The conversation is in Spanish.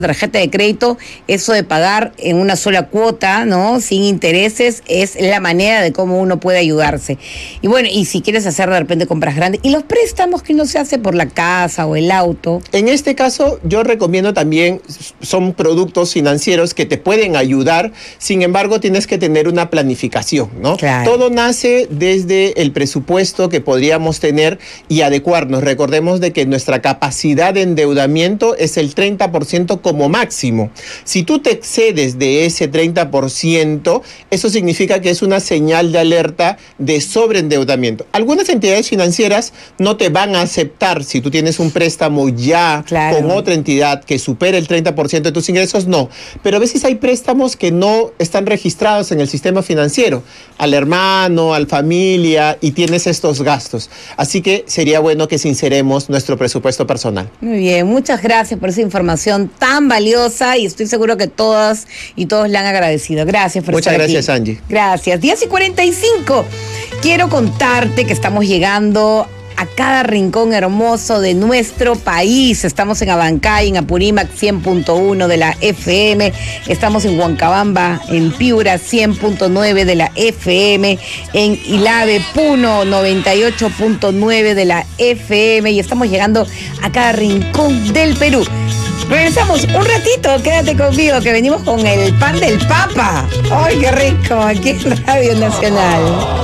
tarjeta de crédito, eso de pagar en una sola cuota, ¿no? Sin intereses, es la manera de cómo uno puede ayudarse. Y bueno, y si quieres hacer de repente compras grandes, y los préstamos que uno se hace por la casa o el auto. En este caso, yo recomiendo también, son productos financieros que te pueden ayudar, sin embargo, tienes que tener una planificación, ¿no? Claro. Todo nace desde el presupuesto que podríamos tener y adecuarnos. Recordemos de que nuestra capacidad de endeudamiento es el 30% como máximo. Si tú te excedes de ese 30%, eso significa que es una señal de alerta de sobreendeudamiento. Algunas entidades financieras no te van a aceptar si tú tienes un préstamo ya con otra entidad que supere el 30% de tus ingresos, no. Pero a veces hay préstamos que no están registrados en el sistema financiero, al hermano, al familia, y tienes estos gastos. Así que sería bueno que sinceremos nuestro presupuesto personal. Muy bien, muchas gracias por esa información tan valiosa y estoy seguro que todas y todos le han agradecido. Gracias por estar aquí. Muchas gracias, Angie. Gracias. 10:45. Quiero contarte que estamos llegando a cada rincón hermoso de nuestro país. Estamos en Abancay, en Apurímac 100.1 de la FM. Estamos en Huancabamba, en Piura 100.9 de la FM. En Ilave, Puno 98.9 de la FM. Y estamos llegando a cada rincón del Perú. Regresamos un ratito, quédate conmigo, que venimos con el pan del Papa. ¡Ay, qué rico! Aquí en Radio Nacional.